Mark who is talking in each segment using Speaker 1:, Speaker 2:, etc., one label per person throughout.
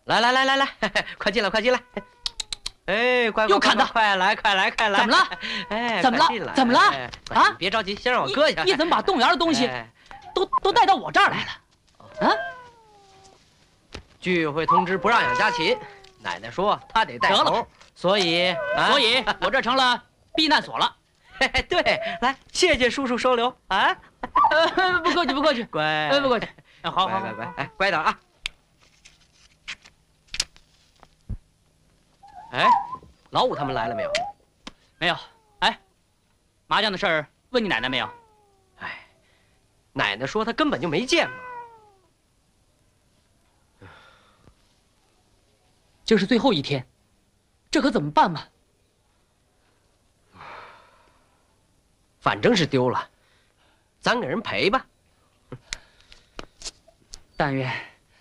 Speaker 1: 来，快进来，快进来！哎，快
Speaker 2: 又砍他！
Speaker 1: 快来！怎
Speaker 2: 么了？
Speaker 1: 哎，
Speaker 2: 怎么了？怎么了？啊！
Speaker 1: 别着急，先让我搁下。
Speaker 2: 你怎么把动物园的东西都带到我这儿来了？啊！
Speaker 1: 居委会通知不让养家禽，奶奶说她得带头，所以
Speaker 2: 我这成了避难所了。
Speaker 1: 对，来，谢谢叔叔收留啊！
Speaker 2: 不客气，
Speaker 1: 乖，
Speaker 2: 不客气。好，
Speaker 1: 乖，哎，乖点啊！哎，老五他们来了没有？
Speaker 2: 没有。哎，麻将的事儿问你奶奶没有？
Speaker 1: 哎，奶奶说她根本就没见过。
Speaker 2: 这是最后一天，这可怎么办嘛？
Speaker 1: 反正是丢了，咱给人赔吧。
Speaker 2: 但愿。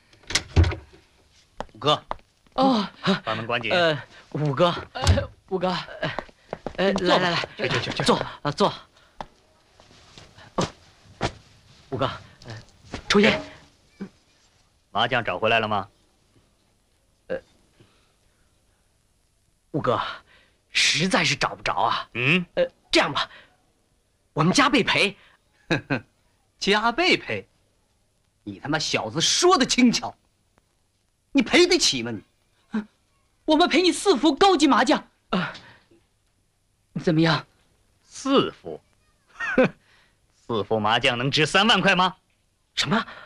Speaker 3: 五哥。
Speaker 2: 哦，
Speaker 3: 把门关紧。
Speaker 1: 五哥，来，去，坐。五哥，抽烟。
Speaker 3: 麻将找回来了吗？
Speaker 1: 五哥，实在是找不着啊。这样吧，我们加倍赔。
Speaker 4: 加倍赔？你他妈小子说的轻巧，你赔得起吗你？
Speaker 2: 我们赔你4副高级麻将。怎么样
Speaker 3: ？4副？4副麻将能值3万块吗？
Speaker 1: 什么？